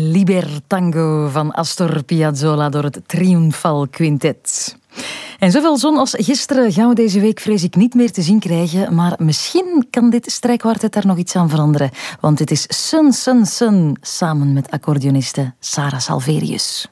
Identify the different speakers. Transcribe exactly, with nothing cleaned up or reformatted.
Speaker 1: Libertango van Astor Piazzolla door het Triunfal Quintet. En zoveel zon als gisteren gaan we deze week vrees ik niet meer te zien krijgen, maar misschien kan dit strijkkwartet daar nog iets aan veranderen, want het is Sun Sun Sun samen met accordeoniste Sarah Salverius.